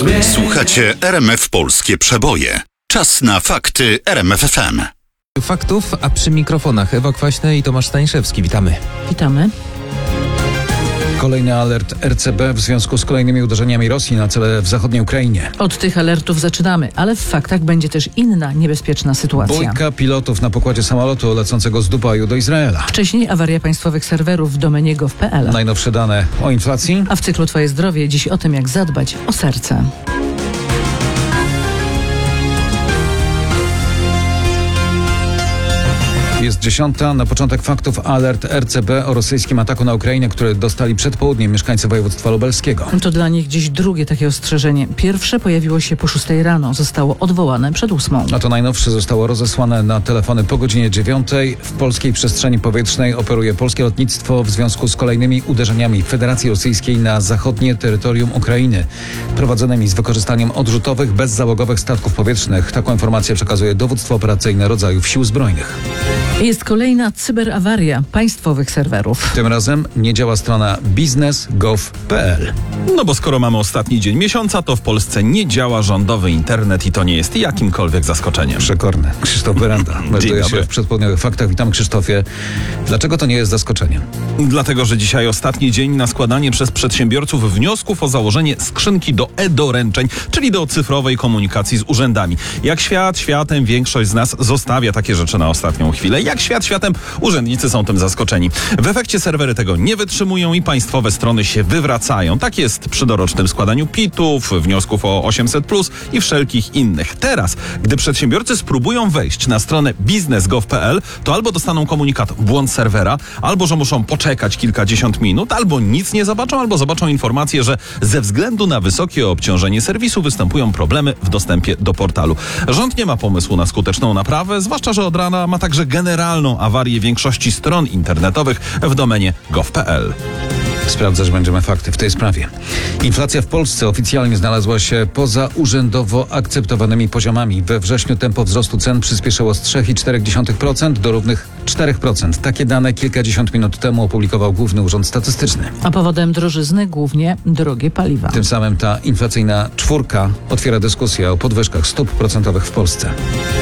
Słuchacie RMF Polskie Przeboje. Czas na fakty RMF FM. Faktów, a przy mikrofonach Ewa Kwaśna i Tomasz Stańszewski. Witamy. Witamy. Kolejny alert RCB w związku z kolejnymi uderzeniami Rosji na cele w zachodniej Ukrainie. Od tych alertów zaczynamy, ale w faktach będzie też inna niebezpieczna sytuacja. Bójka pilotów na pokładzie samolotu lecącego z Dubaju do Izraela. Wcześniej awaria państwowych serwerów w domenie gov.pl. Najnowsze dane o inflacji. A w cyklu Twoje zdrowie dziś o tym, jak zadbać o serce. Jest 10. Na początek faktów alert RCB o rosyjskim ataku na Ukrainę, który dostali przed południem mieszkańcy województwa lubelskiego. To dla nich dziś drugie takie ostrzeżenie. Pierwsze pojawiło się po 6 rano, zostało odwołane przed 8. A to najnowsze zostało rozesłane na telefony po godzinie 9. W polskiej przestrzeni powietrznej operuje polskie lotnictwo w związku z kolejnymi uderzeniami Federacji Rosyjskiej na zachodnie terytorium Ukrainy, prowadzonymi z wykorzystaniem odrzutowych, bezzałogowych statków powietrznych. Taką informację przekazuje dowództwo operacyjne rodzajów Sił Zbrojnych. Jest kolejna cyberawaria państwowych serwerów. Tym razem nie działa strona biznes.gov.pl. No bo skoro mamy ostatni dzień miesiąca, to w Polsce nie działa rządowy internet i to nie jest jakimkolwiek zaskoczeniem. Przekorne. Krzysztof Berenda melduje się w przedpołudniowych faktach. Witam, Krzysztofie. Dlaczego to nie jest zaskoczeniem? Dlatego, że dzisiaj ostatni dzień na składanie przez przedsiębiorców wniosków o założenie skrzynki do e-doręczeń, czyli do cyfrowej komunikacji z urzędami. Jak świat światem, większość z nas zostawia takie rzeczy na ostatnią chwilę. Jak świat światem, urzędnicy są tym zaskoczeni. W efekcie serwery tego nie wytrzymują i państwowe strony się wywracają. Tak jest przy dorocznym składaniu PIT-ów, wniosków o 800+ i wszelkich innych. Teraz, gdy przedsiębiorcy spróbują wejść na stronę biznes.gov.pl, to albo dostaną komunikat błąd serwera, albo że muszą poczekać kilkadziesiąt minut, albo nic nie zobaczą, albo zobaczą informację, że ze względu na wysokie obciążenie serwisu występują problemy w dostępie do portalu. Rząd nie ma pomysłu na skuteczną naprawę, zwłaszcza, że od rana ma także generalną awarię większości stron internetowych w domenie gov.pl. Sprawdzać będziemy fakty w tej sprawie. Inflacja w Polsce oficjalnie znalazła się poza urzędowo akceptowanymi poziomami. We wrześniu tempo wzrostu cen przyspieszyło z 3,4% do równych 4%. Takie dane kilkadziesiąt minut temu opublikował Główny Urząd Statystyczny. A powodem drożyzny głównie drogie paliwa. Tym samym ta inflacyjna czwórka otwiera dyskusję o podwyżkach stóp procentowych w Polsce.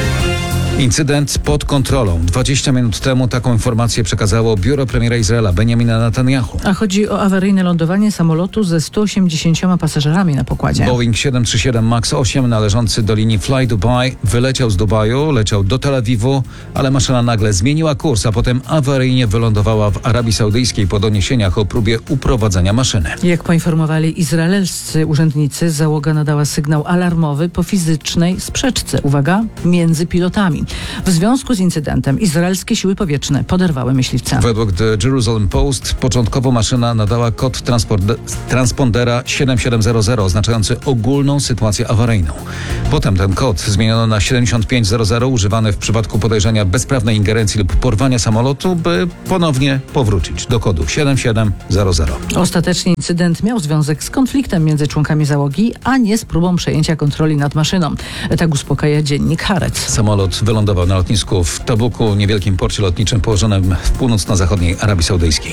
Incydent pod kontrolą. 20 minut temu taką informację przekazało biuro premiera Izraela Benjamina Netanyahu. A chodzi o awaryjne lądowanie samolotu ze 180 pasażerami na pokładzie. Boeing 737 MAX 8 należący do linii Fly Dubai wyleciał z Dubaju, leciał do Tel Awiwu, ale maszyna nagle zmieniła kurs, a potem awaryjnie wylądowała w Arabii Saudyjskiej po doniesieniach o próbie uprowadzenia maszyny. Jak poinformowali izraelscy urzędnicy, załoga nadała sygnał alarmowy po fizycznej sprzeczce, uwaga, między pilotami. W związku z incydentem izraelskie siły powietrzne poderwały myśliwca. Według The Jerusalem Post początkowo maszyna nadała kod transpondera 7700 oznaczający ogólną sytuację awaryjną. Potem ten kod zmieniono na 7500 używany w przypadku podejrzenia bezprawnej ingerencji lub porwania samolotu, by ponownie powrócić do kodu 7700. Ostatecznie incydent miał związek z konfliktem między członkami załogi, a nie z próbą przejęcia kontroli nad maszyną. Tak uspokaja dziennik Haaretz. Samolot wylądował na lotnisku w Tabuku, niewielkim porcie lotniczym położonym w północno-zachodniej Arabii Saudyjskiej.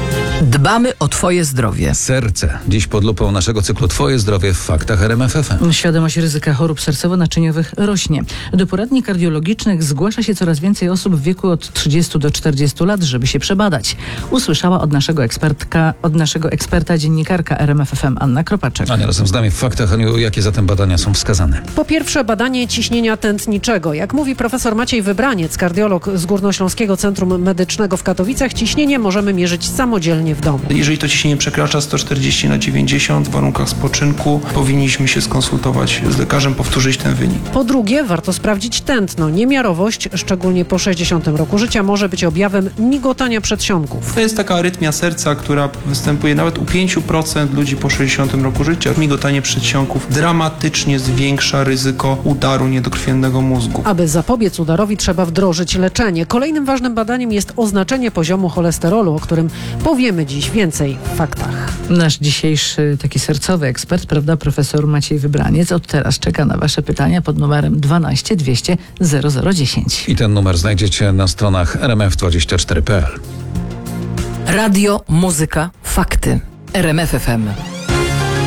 Dbamy o Twoje zdrowie. Serce. Dziś pod lupą naszego cyklu Twoje zdrowie w faktach RMF FM. Świadomość ryzyka chorób sercowo-naczyniowych rośnie. Do poradni kardiologicznych zgłasza się coraz więcej osób w wieku od 30 do 40 lat, żeby się przebadać. Usłyszała od naszego eksperta dziennikarka RMF FM Anna Kropaczek. Ania, razem z nami w faktach. Aniu, jakie zatem badania są wskazane? Po pierwsze, badanie ciśnienia tętniczego. Jak mówi profesor Maciej Wybraniec, kardiolog z Górnośląskiego Centrum Medycznego w Katowicach, ciśnienie możemy mierzyć samodzielnie w domu. Jeżeli to ciśnienie przekracza 140/90 w warunkach spoczynku, powinniśmy się skonsultować z lekarzem, powtórzyć ten wynik. Po drugie, warto sprawdzić tętno. Niemiarowość, szczególnie po 60 roku życia, może być objawem migotania przedsionków. To jest taka arytmia serca, która występuje nawet u 5% ludzi po 60 roku życia. Migotanie przedsionków dramatycznie zwiększa ryzyko udaru niedokrwiennego mózgu. Aby zapobiec udarowi, trzeba wdrożyć leczenie. Kolejnym ważnym badaniem jest oznaczenie poziomu cholesterolu, o którym powiemy dziś więcej w faktach. Nasz dzisiejszy taki sercowy ekspert, prawda, profesor Maciej Wybraniec, od teraz czeka na Wasze pytania pod numerem 12 200 0010. I ten numer znajdziecie na stronach rmf24.pl. Radio, muzyka, fakty. RMF FM.